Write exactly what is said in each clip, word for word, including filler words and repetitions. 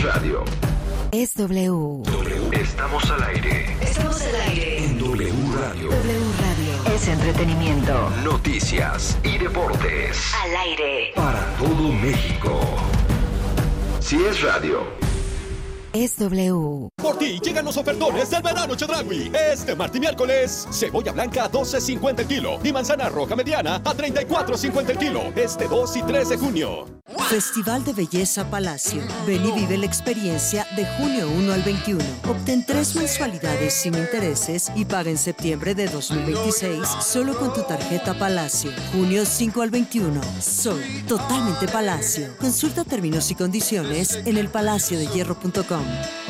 radio. Es W. W. Estamos al aire. Estamos al aire. En W Radio. W Radio. Es entretenimiento. Noticias y deportes. Al aire. Para todo México. Si es radio. Es W. Por ti llegan los ofertones del verano Chedraui. Este martes y miércoles, cebolla blanca a doce cincuenta el kilo y manzana roja mediana a treinta y cuatro cincuenta el kilo. Este dos y tres de junio. Festival de Belleza Palacio. Ven y vive la experiencia de junio uno al veintiuno. Obtén tres mensualidades sin intereses y paga en septiembre de dos mil veintiséis solo con tu tarjeta Palacio. Junio cinco al veintiuno. Sol, totalmente Palacio. Consulta términos y condiciones en el palacio de hierro punto com.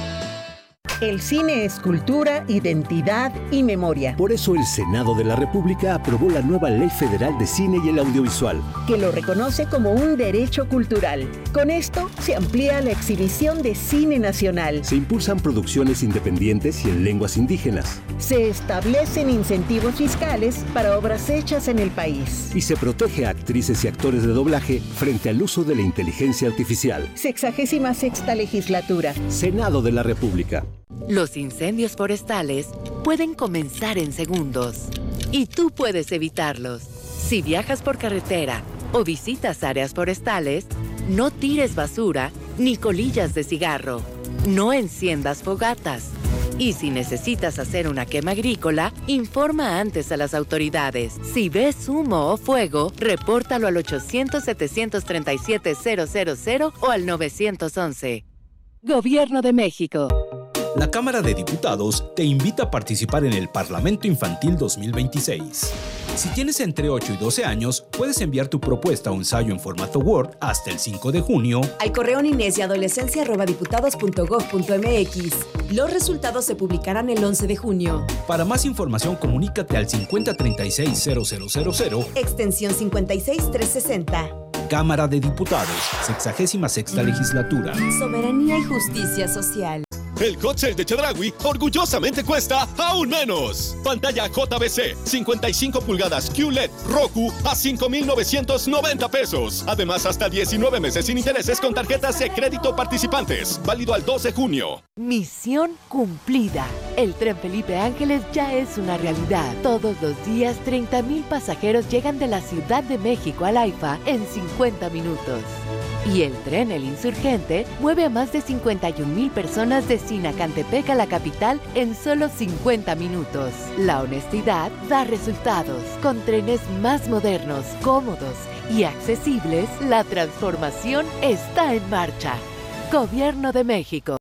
El cine es cultura, identidad y memoria. Por eso el Senado de la República aprobó la nueva Ley Federal de Cine y el Audiovisual, que lo reconoce como un derecho cultural. Con esto se amplía la exhibición de cine nacional. Se impulsan producciones independientes y en lenguas indígenas. Se establecen incentivos fiscales para obras hechas en el país. Y se protege a actrices y actores de doblaje frente al uso de la inteligencia artificial. Sexagésima sexta legislatura. Senado de la República. Los incendios forestales pueden comenzar en segundos y tú puedes evitarlos. Si viajas por carretera o visitas áreas forestales, no tires basura ni colillas de cigarro. No enciendas fogatas. Y si necesitas hacer una quema agrícola, informa antes a las autoridades. Si ves humo o fuego, repórtalo al ochocientos, setecientos treinta y siete, cero cero cero o al nueve once. Gobierno de México. La Cámara de Diputados te invita a participar en el Parlamento Infantil dos mil veintiséis. Si tienes entre ocho y doce años, puedes enviar tu propuesta o ensayo en formato Word hasta el cinco de junio al correo niñez y adolescencia arroba diputados punto gob punto mx. Los resultados se publicarán el once de junio. Para más información, comunícate al cincuenta treinta y seis cero cero cero cero, extensión cincuenta y seis trescientos sesenta. Cámara de Diputados, sexagésima sexta legislatura. Soberanía y justicia social. El hot sale de Chedraui orgullosamente cuesta aún menos. Pantalla J B C cincuenta y cinco pulgadas Q L E D Roku a cinco mil novecientos noventa pesos. Además, hasta diecinueve meses sin intereses con tarjetas de crédito participantes. Válido al dos de junio. Misión cumplida. El tren Felipe Ángeles ya es una realidad. Todos los días, treinta mil pasajeros llegan de la Ciudad de México al AIFA en cincuenta minutos. Y el tren El Insurgente mueve a más de cincuenta y un mil personas de Sinacantepec a la capital en solo cincuenta minutos. La honestidad da resultados. Con trenes más modernos, cómodos y accesibles, la transformación está en marcha. Gobierno de México.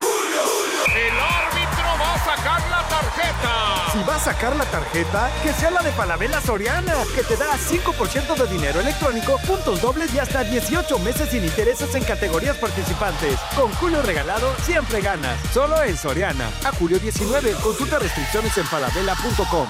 El árbitro va a sacar la tarjeta. Si va a sacar la tarjeta, que sea la de Falabella Soriana, que te da cinco por ciento de dinero electrónico, puntos dobles y hasta dieciocho meses sin intereses en categorías participantes. Con Julio regalado, siempre ganas. Solo en Soriana. A julio diecinueve, consulta restricciones en falabella punto com.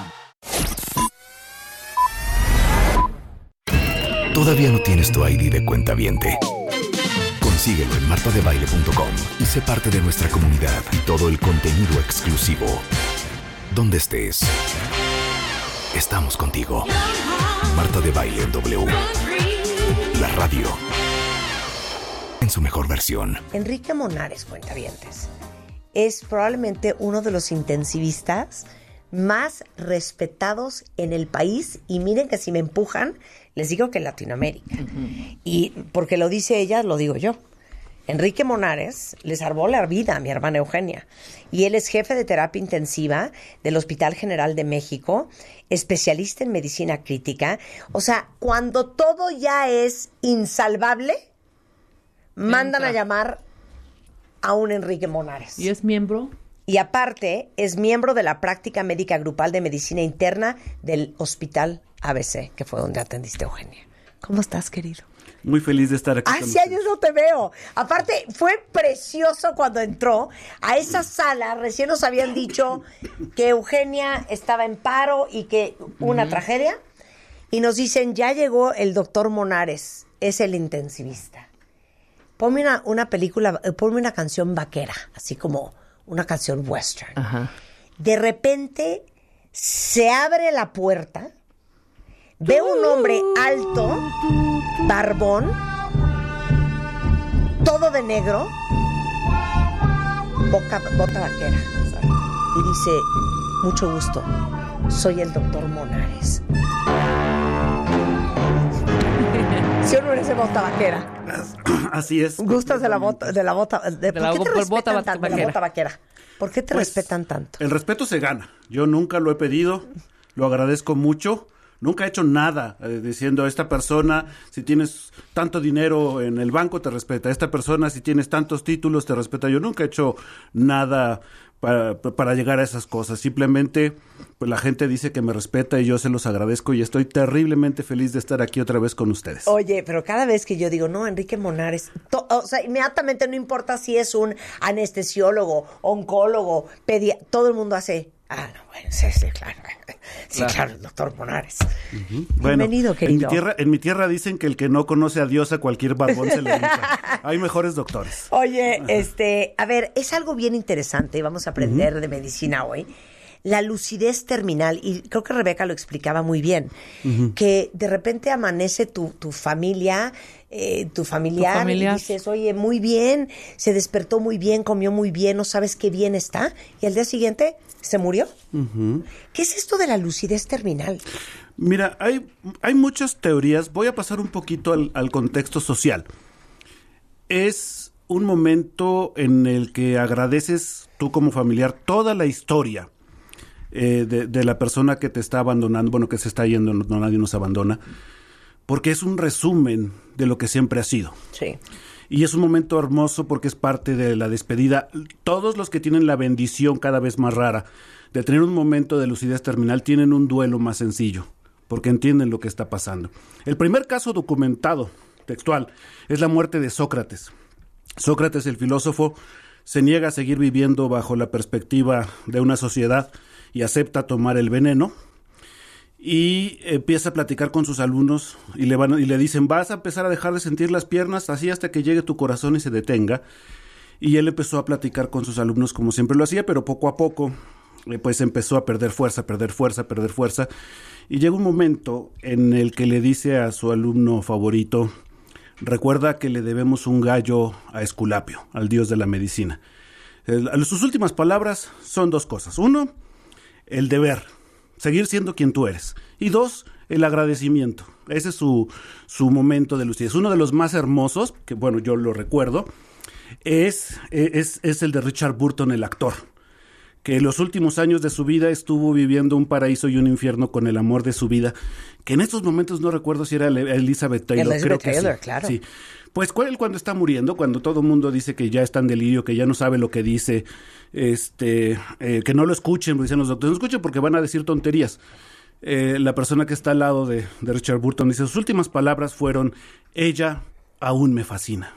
¿Todavía no tienes tu I D de cuentaviente? Consíguelo en marta de baile punto com y sé parte de nuestra comunidad y todo el contenido exclusivo. Donde estés, estamos contigo. Marta de Baile en W. La radio en su mejor versión. Enrique Monares, cuentavientes, es probablemente uno de los intensivistas más respetados en el país, y miren que si me empujan, les digo que en Latinoamérica. Uh-huh. Y porque lo dice ella, lo digo yo. Enrique Monares le salvó la vida a mi hermana Eugenia, y él es jefe de terapia intensiva del Hospital General de México, especialista en medicina crítica. O sea, cuando todo ya es insalvable, mandan a llamar a un Enrique Monares. ¿Y es miembro? Y aparte, es miembro de la práctica médica grupal de medicina interna del Hospital A B C, que fue donde atendiste a Eugenia. ¿Cómo estás, querido? Muy feliz de estar aquí. Hace años no te veo. Aparte, fue precioso cuando entró a esa sala. Recién nos habían dicho que Eugenia estaba en paro y que una uh-huh. tragedia. Y nos dicen, ya llegó el doctor Monares, es el intensivista. Ponme una, una película, ponme una canción vaquera, así como una canción western. Uh-huh. De repente se abre la puerta, ve un hombre alto, barbón, todo de negro, boca, bota vaquera. Y dice, mucho gusto, soy el doctor Monares. ¿Sí o no eres de bota vaquera? Así es. ¿Gustas de la bota, de la bota, de, de ¿por la qué te respetan bota tanto vaquera. la bota vaquera? ¿Por qué te Pues, respetan tanto? El respeto se gana. Yo nunca lo he pedido, lo agradezco mucho. Nunca he hecho nada eh, diciendo a esta persona, si tienes tanto dinero en el banco, te respeta. A esta persona, si tienes tantos títulos, te respeta. Yo nunca he hecho nada para, para llegar a esas cosas. Simplemente, pues la gente dice que me respeta y yo se los agradezco y estoy terriblemente feliz de estar aquí otra vez con ustedes. Oye, pero cada vez que yo digo, no, Enrique Monares, to, o sea, inmediatamente no importa si es un anestesiólogo, oncólogo, pedia, todo el mundo hace... Ah, no, bueno, sí, sí, claro. Sí, claro, claro el doctor Monares. Uh-huh. Bienvenido, bueno, querido. En mi, tierra, en mi tierra dicen que el que no conoce a Dios a cualquier barbón se le brinca. Hay mejores doctores. Oye, este, a ver, es algo bien interesante, vamos a aprender uh-huh. de medicina hoy. La lucidez terminal, y creo que Rebeca lo explicaba muy bien, uh-huh. que de repente amanece tu, tu familia, eh, tu familiar, ¿Tu y dices, oye, muy bien, se despertó muy bien, comió muy bien, no sabes qué bien está, y al día siguiente se murió. Uh-huh. ¿Qué es esto de la lucidez terminal? Mira, hay, hay muchas teorías, voy a pasar un poquito al, al contexto social. Es un momento en el que agradeces tú como familiar toda la historia Eh, de, de la persona que te está abandonando, bueno, que se está yendo, no, no nadie nos abandona, porque es un resumen de lo que siempre ha sido. Sí. Y es un momento hermoso porque es parte de la despedida. Todos los que tienen la bendición cada vez más rara de tener un momento de lucidez terminal tienen un duelo más sencillo, porque entienden lo que está pasando. El primer caso documentado, textual, es la muerte de Sócrates. Sócrates, el filósofo, se niega a seguir viviendo bajo la perspectiva de una sociedad y acepta tomar el veneno y empieza a platicar con sus alumnos y le, van, y le dicen, vas a empezar a dejar de sentir las piernas así hasta que llegue tu corazón y se detenga. Y él empezó a platicar con sus alumnos como siempre lo hacía, pero poco a poco eh, pues empezó a perder fuerza, perder fuerza, perder fuerza. Y llega un momento en el que le dice a su alumno favorito, recuerda que le debemos un gallo a Esculapio, al dios de la medicina. Eh, sus últimas palabras son dos cosas. Uno, el deber, seguir siendo quien tú eres. Y dos, el agradecimiento. Ese es su, su momento de lucidez. Uno de los más hermosos, que bueno, yo lo recuerdo, es, es, es el de Richard Burton, el actor, que en los últimos años de su vida estuvo viviendo un paraíso y un infierno con el amor de su vida, que en estos momentos no recuerdo si era Elizabeth Taylor. Elizabeth creo Taylor, que sí. claro. Sí. Pues él cuando está muriendo, cuando todo el mundo dice que ya está en delirio, que ya no sabe lo que dice, este, eh, que no lo escuchen, dicen los doctores, no escuchen porque van a decir tonterías. Eh, la persona que está al lado de, de Richard Burton dice, sus últimas palabras fueron, ella aún me fascina.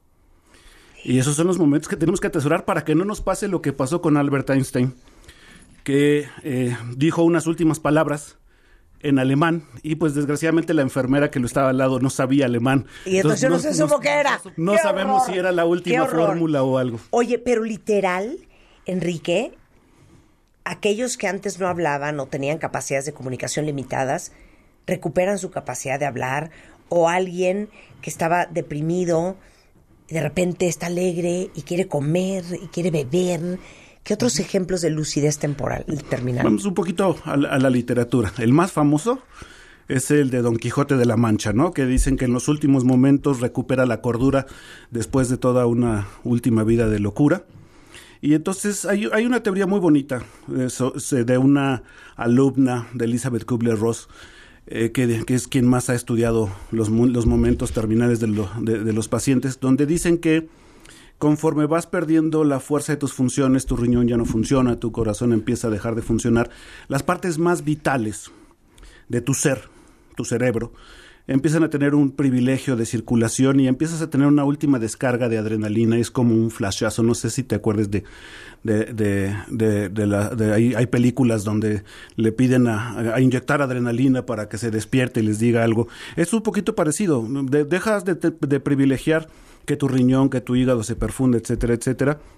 Y esos son los momentos que tenemos que atesorar para que no nos pase lo que pasó con Albert Einstein, que eh, dijo unas últimas palabras en alemán y pues desgraciadamente la enfermera que lo estaba al lado no sabía alemán. Y entonces, entonces no, no se supo qué era. No ¡Qué sabemos horror! Si era la última fórmula o algo. Oye, pero literal, Enrique, aquellos que antes no hablaban o tenían capacidades de comunicación limitadas, recuperan su capacidad de hablar, o alguien que estaba deprimido, de repente está alegre y quiere comer y quiere beber. ¿Qué otros ejemplos de lucidez temporal terminal? Vamos un poquito a la, a la literatura. El más famoso es el de Don Quijote de la Mancha, ¿no? Que dicen que en los últimos momentos recupera la cordura después de toda una última vida de locura. Y entonces hay, hay una teoría muy bonita eso, de una alumna de Elizabeth Kubler-Ross, eh, que, que es quien más ha estudiado los, los momentos terminales de, lo, de, de los pacientes, donde dicen que conforme vas perdiendo la fuerza de tus funciones, tu riñón ya no funciona, tu corazón empieza a dejar de funcionar, las partes más vitales de tu ser, tu cerebro, empiezan a tener un privilegio de circulación y empiezas a tener una última descarga de adrenalina. Es como un flashazo, no sé si te acuerdas de de, de, de, de la de hay, hay películas donde le piden a, a inyectar adrenalina para que se despierte y les diga algo. Es un poquito parecido, de, dejas de, de, de privilegiar que tu riñón, que tu hígado se perfunde, etcétera, etcétera,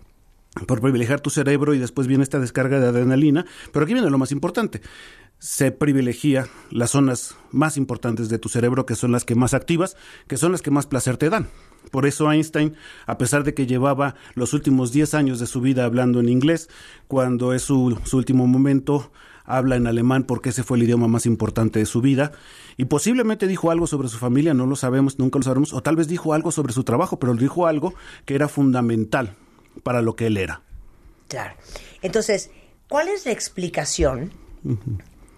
por privilegiar tu cerebro y después viene esta descarga de adrenalina, pero aquí viene lo más importante. Se privilegia las zonas más importantes de tu cerebro, que son las que más activas, que son las que más placer te dan. Por eso Einstein, a pesar de que llevaba los últimos diez años de su vida hablando en inglés, cuando es su, su último momento, habla en alemán porque ese fue el idioma más importante de su vida. Y posiblemente dijo algo sobre su familia, no lo sabemos, nunca lo sabremos, o tal vez dijo algo sobre su trabajo, pero dijo algo que era fundamental para lo que él era. Claro. Entonces, ¿cuál es la explicación uh-huh.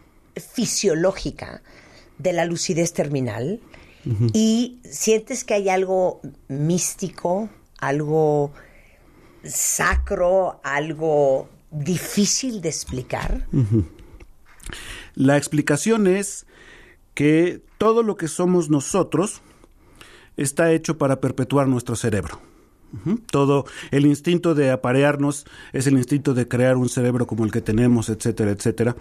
fisiológica de la lucidez terminal? Uh-huh. ¿Y sientes que hay algo místico, algo sacro, algo difícil de explicar? Uh-huh. La explicación es que todo lo que somos nosotros está hecho para perpetuar nuestro cerebro. Uh-huh. Todo el instinto de aparearnos es el instinto de crear un cerebro como el que tenemos, etcétera, etcétera.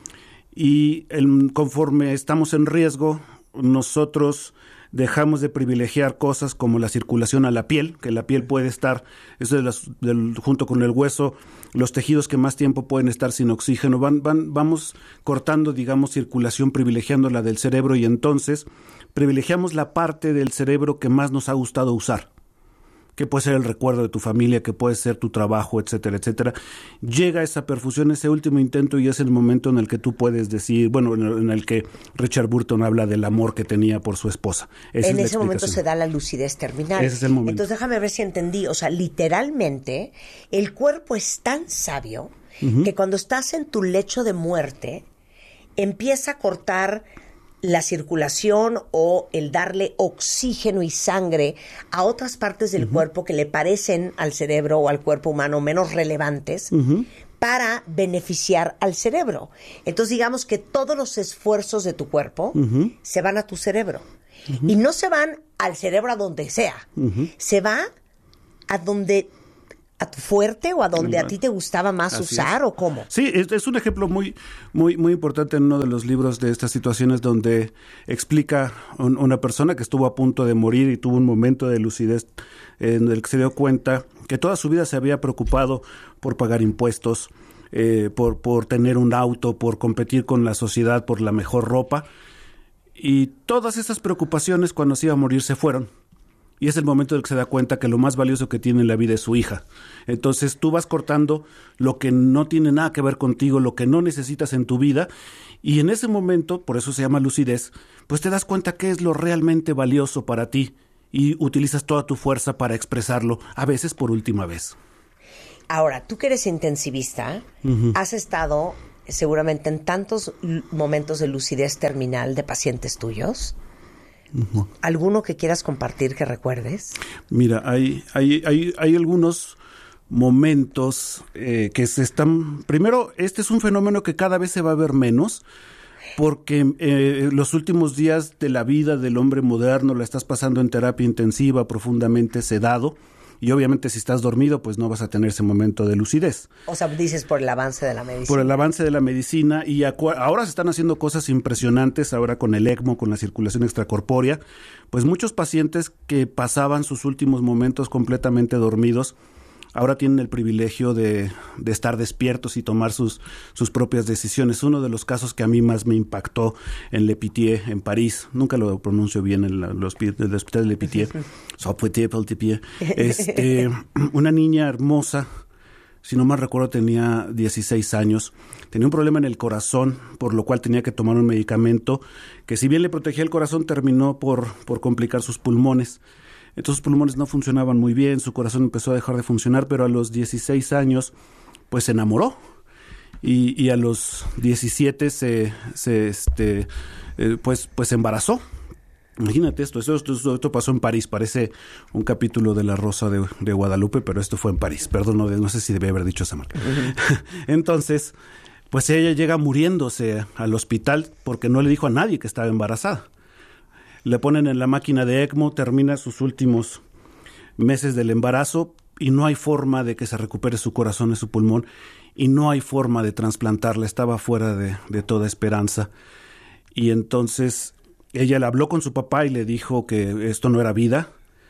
Y el, conforme estamos en riesgo, nosotros dejamos de privilegiar cosas como la circulación a la piel, que la piel puede estar, eso de las, del, junto con el hueso, los tejidos que más tiempo pueden estar sin oxígeno, van, van, vamos cortando, digamos, circulación, privilegiando la del cerebro, y entonces privilegiamos la parte del cerebro que más nos ha gustado usar, que puede ser el recuerdo de tu familia, que puede ser tu trabajo, etcétera, etcétera. Llega esa perfusión, ese último intento, y es el momento en el que tú puedes decir, bueno, en el, en el que Richard Burton habla del amor que tenía por su esposa. Esa en es ese momento se da la lucidez terminal. Ese es el momento. Entonces déjame ver si entendí. O sea, literalmente, el cuerpo es tan sabio uh-huh. que cuando estás en tu lecho de muerte, empieza a cortar la circulación o el darle oxígeno y sangre a otras partes del uh-huh. cuerpo que le parecen al cerebro o al cuerpo humano menos relevantes uh-huh. para beneficiar al cerebro. Entonces digamos que todos los esfuerzos de tu cuerpo uh-huh. se van a tu cerebro. Uh-huh. Y no se van al cerebro a donde sea. Uh-huh. Se va a donde... ¿A tu fuerte o a donde a ti te gustaba más Así usar es. o cómo? Sí, es, es un ejemplo muy, muy, muy importante en uno de los libros de estas situaciones donde explica un, una persona que estuvo a punto de morir y tuvo un momento de lucidez en el que se dio cuenta que toda su vida se había preocupado por pagar impuestos, eh, por, por tener un auto, por competir con la sociedad, por la mejor ropa. Y todas esas preocupaciones cuando se iba a morir se fueron. Y es el momento en el que se da cuenta que lo más valioso que tiene en la vida es su hija. Entonces tú vas cortando lo que no tiene nada que ver contigo, lo que no necesitas en tu vida, y en ese momento, por eso se llama lucidez, pues te das cuenta qué es lo realmente valioso para ti y utilizas toda tu fuerza para expresarlo, a veces por última vez. Ahora, tú que eres intensivista, uh-huh. has estado seguramente en tantos momentos de lucidez terminal de pacientes tuyos. Uh-huh. ¿Alguno que quieras compartir que recuerdes? Mira, hay, hay, hay, hay algunos momentos eh, que se están... Primero, este es un fenómeno que cada vez se va a ver menos, porque eh, los últimos días de la vida del hombre moderno la estás pasando en terapia intensiva, profundamente sedado, y obviamente si estás dormido, pues no vas a tener ese momento de lucidez. O sea, dices por el avance de la medicina. Por el avance de la medicina, y acu- ahora se están haciendo cosas impresionantes, ahora con el ECMO, con la circulación extracorpórea, pues muchos pacientes que pasaban sus últimos momentos completamente dormidos, ahora tienen el privilegio de, de estar despiertos y tomar sus, sus propias decisiones. Uno de los casos que a mí más me impactó en Le Pitié, en París, nunca lo pronuncio bien, en la, el, hospital, el hospital de Le Pitié, este, una niña hermosa, si no mal recuerdo tenía dieciséis años, tenía un problema en el corazón, por lo cual tenía que tomar un medicamento que, si bien le protegía el corazón, terminó por, por complicar sus pulmones. Entonces sus pulmones no funcionaban muy bien, su corazón empezó a dejar de funcionar, pero a los dieciséis años pues se enamoró, y, y a los diecisiete se, se este, eh, pues, pues se embarazó. Imagínate esto, esto, esto, esto pasó en París, parece un capítulo de La Rosa de, de Guadalupe, pero esto fue en París, perdón, no, no sé si debí haber dicho esa marca. Uh-huh. Entonces, pues ella llega muriéndose al hospital porque no le dijo a nadie que estaba embarazada. Le ponen en la máquina de ECMO, termina sus últimos meses del embarazo y no hay forma de que se recupere su corazón y su pulmón, y no hay forma de trasplantarla, estaba fuera de, de toda esperanza. Y entonces ella le habló con su papá y le dijo que esto no era vida,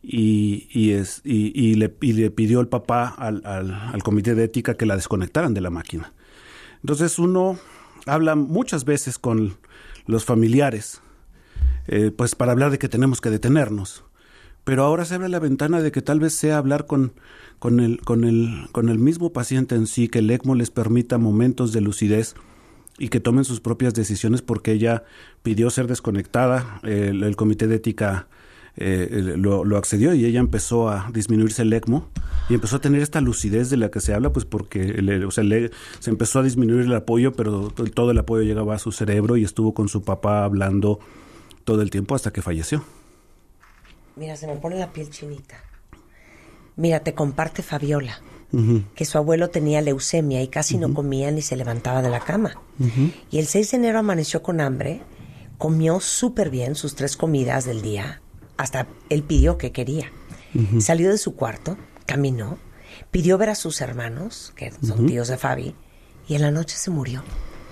y, y, es, y, y, le, y le pidió el papá al, al, al comité de ética que la desconectaran de la máquina. Entonces uno habla muchas veces con los familiares, eh, pues para hablar de que tenemos que detenernos. Pero ahora se abre la ventana de que tal vez sea hablar con, con, el, con, el, con el mismo paciente en sí, que el ECMO les permita momentos de lucidez y que tomen sus propias decisiones, porque ella pidió ser desconectada, eh, el, el comité de ética eh, lo, lo accedió y ella empezó a disminuirse el ECMO y empezó a tener esta lucidez de la que se habla, pues porque el, o sea, le, se empezó a disminuir el apoyo, pero todo el apoyo llegaba a su cerebro y estuvo con su papá hablando todo el tiempo hasta que falleció. Mira, se me pone la piel chinita. Mira, te comparte Fabiola, uh-huh. que su abuelo tenía leucemia y casi uh-huh. no comía ni se levantaba de la cama. Uh-huh. Y el seis de enero amaneció con hambre, comió súper bien sus tres comidas del día, hasta él pidió que quería. Uh-huh. Salió de su cuarto, caminó, pidió ver a sus hermanos, que son uh-huh. tíos de Fabi, y en la noche se murió.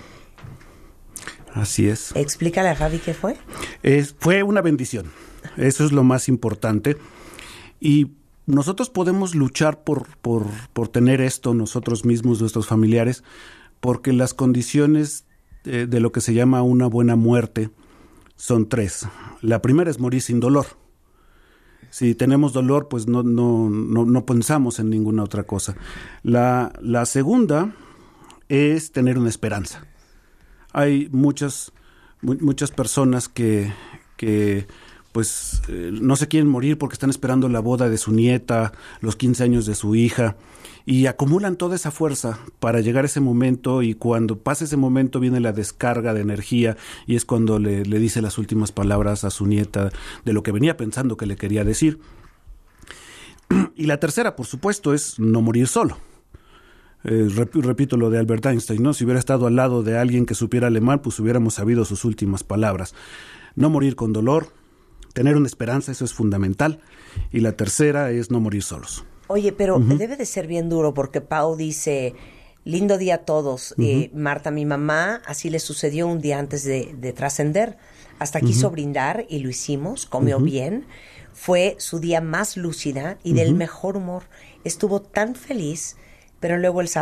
Así es. Explícale a Fabi qué fue. Es, fue una bendición. Eso es lo más importante. Y nosotros podemos luchar por, por, por tener esto nosotros mismos, nuestros familiares, porque las condiciones de, de lo que se llama una buena muerte son tres. La primera es morir sin dolor. Si tenemos dolor, pues no, no, no, no pensamos en ninguna otra cosa. La, la segunda es tener una esperanza. Hay muchas, mu- muchas personas que, que pues eh, no se quieren morir porque están esperando la boda de su nieta, los quince años de su hija, y acumulan toda esa fuerza para llegar a ese momento, y cuando pasa ese momento viene la descarga de energía y es cuando le, le dice las últimas palabras a su nieta de lo que venía pensando que le quería decir. Y la tercera, por supuesto, es no morir solo. Eh, rep- repito lo de Albert Einstein, ¿no? Si hubiera estado al lado de alguien que supiera alemán, pues hubiéramos sabido sus últimas palabras. No morir con dolor, tener una esperanza, eso es fundamental. Y la tercera es no morir solos. Oye, pero Uh-huh. debe de ser bien duro porque Pau dice, lindo día a todos. Uh-huh. Eh, Marta, mi mamá, así le sucedió un día antes de, de trascender. Hasta quiso Uh-huh. brindar y lo hicimos, comió Uh-huh. bien. Fue su día más lúcida y Uh-huh. del mejor humor. Estuvo tan feliz, pero luego el sábado